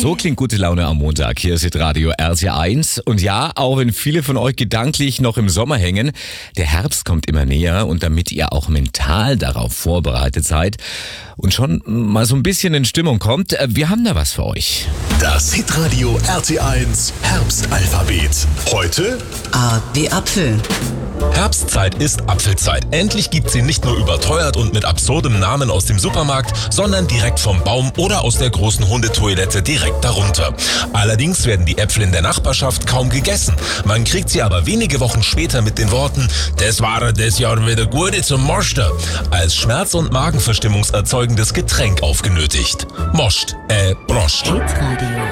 So klingt gute Laune am Montag. Hier ist Radio RT1. Und ja, auch wenn viele von euch gedanklich noch im Sommer hängen, der Herbst kommt immer näher. Und damit ihr auch mental darauf vorbereitet seid und schon mal so ein bisschen in Stimmung kommt, wir haben da was für euch. Das Hitradio RT1 Herbstalphabet. Heute A wie Apfel. Herbstzeit ist Apfelzeit. Endlich gibt's sie nicht nur überteuert und mit absurdem Namen aus dem Supermarkt, sondern direkt vom Baum oder aus der großen Hundetoilette direkt darunter. Allerdings werden die Äpfel in der Nachbarschaft kaum gegessen. Man kriegt sie aber wenige Wochen später mit den Worten "Das war das Jahr wieder gute zum Moster" als schmerz- und magenverstimmungserzeugendes Getränk aufgenötigt. Moscht, Broscht. Hitradio.